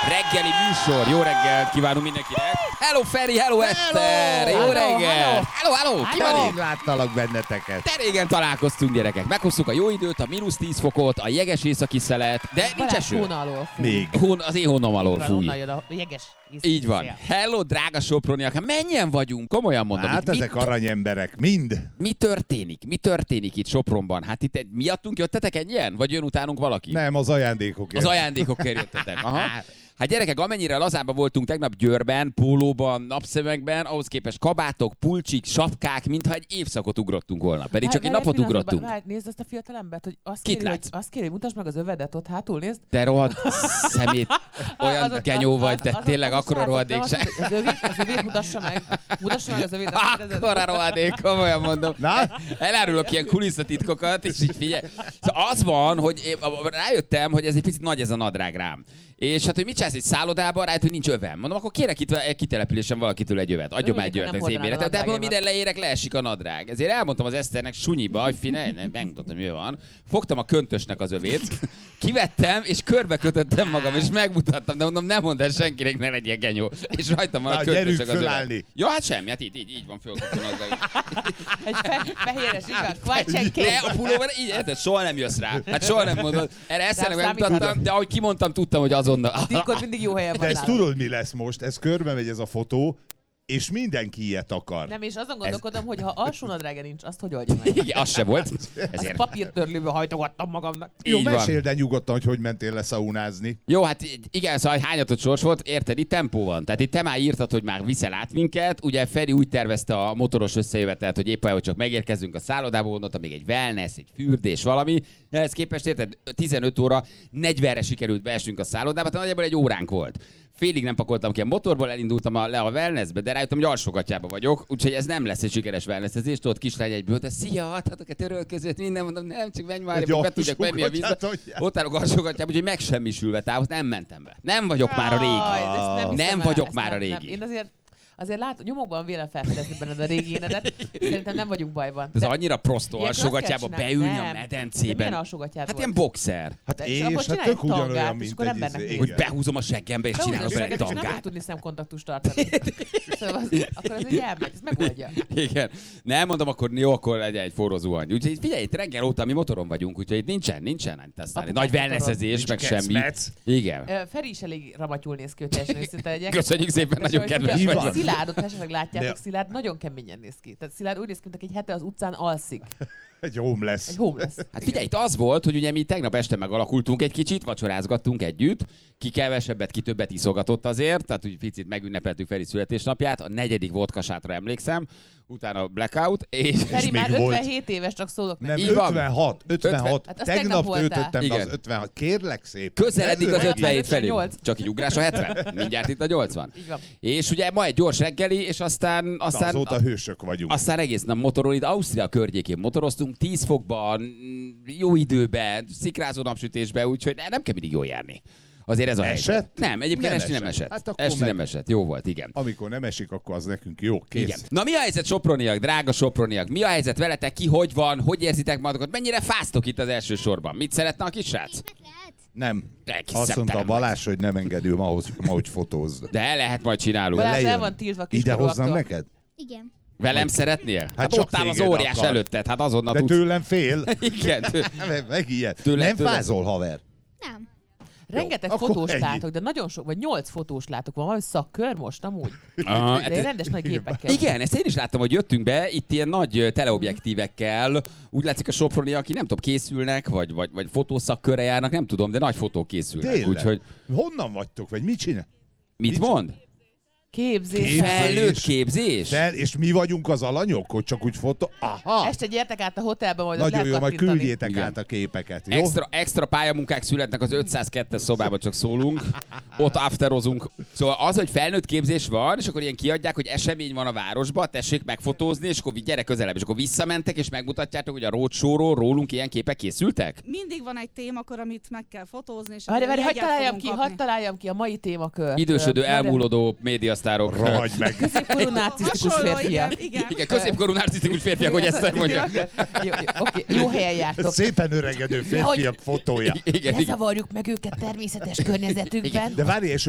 reggeli műsor. Jó reggelt kívánunk mindenkinek. Hello Feri, hello Eszter. Jó reggel. Hello, ki van itt? Láttalak benneteket. De régen találkoztunk, gyerekek. Meghoztuk a jó időt, a -10 fokot, a jeges északi szelet, de nincs eső. Még. Az én hónom alól fúj. Onnan jön a jeges. Így van. Hello, drága soproniak. Hát mennyien vagyunk? Komolyan mondom. Hát ezek aranyemberek, mind. Mi történik? Mi történik itt Sopronban? Hát itt miattunk jöttetek ennyien? Vagy jön utánunk valaki? Nem, az ajándékokért. Az ajándékokért jöttetek. Aha. Hát gyerekek, amennyire lazábban voltunk tegnap Győrben, pólóban, napszemekben, ahhoz képest kabátok, pulcsik, sapkák, mintha egy évszakot ugrottunk volna. Pedig csak egy napot ugrottunk. Nézd azt a fiatal embert, hogy azt kéri, hogy mutasd meg az övedet ott hátul, nézd. Te rohadt szemét, olyan genyó vagy, te tényleg akkora rohadék se. Az övét mutassa meg. Mutassa meg az övét. Akkora rohadék, komolyan mondom. Na? Elárulok ilyen kulisszatitkokat, és így figyelj. Szóval az van, hogy rájöttem, hogy ez egy picit nagy ez a nadrág rám. És hát, hogy mit csinálsz egy szállodában, rájött, hogy nincs övem. Mondom, akkor kérek itt egy kitelepülésen valakitől egy övet. Adjon már egy övet az én méretet. De mondom, mire leérek, leesik a nadrág. Ezért elmondtam az Eszternek sunyiba, hogy megmutatom, hogy van. Fogtam a köntösnek az övét, kivettem, és körbekötöttem magam, és megmutattam, de mondom, nem mondd el senkinek, ne legyél genyó. És rajtam van a köntösnek az övet. Ja, hát semmi, hát így van fölkötve nadrág. Egy fehéres igaz, kvacsenként. De a pulóver, így, soha nem jössz rá. Hát soha nem mondod. Erre Eszternek megmutattam, de ahogy kimondtam, tudtam, hogy azonnal. Titkod mindig jó helyen van. De ezt tudod, mi lesz most? Ez körbe megy ez a fotó, és mindenki ilyet akar. Nem, és azon gondolkodom, hogy ha alsónadrága nincs, azt hogy oldja meg? Igen, az se volt. Azt papírtörlőbe hajtogattam magamnak. Jó, meséld el nyugodtan, hogy mentél le szaunázni. Jó, hát igen, szóval hányatott sors volt, érted, itt tempó van. Tehát itt te már írtad, hogy már viszel át minket. Ugye Feri úgy tervezte a motoros összejövetelt, hogy éppen, hogy csak megérkezünk a szállodába, gondoltam még egy wellness, egy fürdés, valami. Ehhez képest érted, 15 óra 40-re sikerült beesnünk a szállodába, tehát nagyjából egy óránk volt. Félig nem pakoltam ki a motorból, elindultam le a wellnessbe, de rájöttem, hogy alsógatjában vagyok, úgyhogy ez nem lesz egy sikeres wellnessezés. Tudod, kislány egyből, de szia, adhatok a törölközőt, minden, mondom, nem, csak menj már, be tudjak menni a vízbe. Ott állok alsógatjában, úgyhogy megsemmisülve távot, nem mentem be. Nem vagyok már a régi. Nem vagyok már a régi. Én azért látom, nyomokban vélem felfedezni benned a régi énedet. Szerintem nem vagyunk bajban. Ez annyira prostó alsógatjába beülni a medencében. Milyen alsógatjába? Hát ilyen boxer. Hát és hát tök ugyanolyan, mint egy hogy behúzom a seggembe és csinálok bele egy tangát. Nem tudni szemkontaktust tartani. Szóval akkor ez ugye elmegy, ez megoldja. Igen. Nem mondom, akkor jó, akkor legyen egy forró zuhany. Úgyhogy figyelj, itt reggel óta mi motoron vagyunk, úgyhogy itt nincsen aztán nagy wellnessezés, meg semmi. Igen. Feri is elég ramatyul néz ki, hogy teljesen őszinte legyek. Köszönjük szépen, nagyon kedves vagy. Szilárdot esetleg látjátok, Szilárd nagyon keményen néz ki. Tehát Szilárd úgy néz ki, mint egy hete az utcán alszik. Egy homeless. Hát figyelj, itt az volt, hogy ugye mi tegnap este megalakultunk egy kicsit, vacsorázgattunk együtt, ki kevesebbet, ki többet iszogatott azért, tehát úgy picit megünnepeltük Feri születésnapját, a 4. vodkasátra emlékszem, utána blackout, és Feri már 57 éves, csak szólok meg. Nem, 56. Hát tegnap töltöttem be az 56. Kérlek szépen. Közeledik az 57 felé. Csak így ugrás a 70. Mindjárt itt a 80. És ugye ma egy gyors reggeli, és aztán azóta hősök vagyunk. Aztán egész nap motorol, itt Ausztria környékén motoroztunk, 10 fokban, jó időben, szikrázó napsütésben, úgyhogy nem kell mindig jól járni. Azért ez a helyzet. Nem, egyébként esti nem esett. Hát esti nem esett. Jó volt, igen. Amikor nem esik, akkor az nekünk jó. Kész. Igen. Na mi a helyzet, soproniak, drága soproniak? Mi a helyzet veletek? Ki hogy van? Hogy érzitek magatokat? Mennyire fáztok itt az első sorban? Mit szeretne a kisrác? Nem. Azt mondta a Balázs, hogy nem engedül hogy fotózd. De lehet, majd csinálunk. Balázs el van tiltva kiskorúaktól. Ide hozzam neked? Igen. Velem szeretnél? Hát ott áll az óriás előtted, hát azonnal de tudsz. tőlem fél. Igen. Megijed. Nem fázol, haver. Nem. Rengeteg fotós látok, de nagyon sok, vagy 8 fotós látok. Van valami szakkör most, amúgy? De rendes nagy gépekkel. Igen, ezt én is láttam, hogy jöttünk be, itt ilyen nagy teleobjektívekkel. Úgy látszik a soproni, aki nem tudom, készülnek, vagy fotószakkörre járnak, nem tudom, de nagy fotók készülnek. Tényleg? Úgyhogy... Honnan vagytok, vagy mit csinál? Mit mond? Képzés. Felnőtt képzés? És mi vagyunk az alanyok, hogy csak úgy fotó... Aha! Este gyertek át a hotelbe, majd nagyon jó, majd küldjétek igen. át a képeket. Jó? Extra pályamunkák születnek az 502-es szobában, csak szólunk. Ott afterozunk. Szóval az, hogy felnőtt képzés van, és akkor ilyen kiadják, hogy esemény van a városban, tessék megfotózni, és akkor gyere közelebb. És akkor visszamentek, és megmutatjátok, hogy a roadshow-ról rólunk ilyen képek készültek? Mindig van egy témakör, amit meg kell fotózni, és hadd találjam ki a mai témakör. Idősödő, elmúlódó médiasztárok. Rohagy meg. Középkorú narcisztikus férfiak. Igen, középkorú narcisztikus férfiak, hogy ezt mondja. Jó helyen jártok. Szépen öregedő férfiak fotója. Ne zavarjuk meg őket természetes környezetükben. De várj, és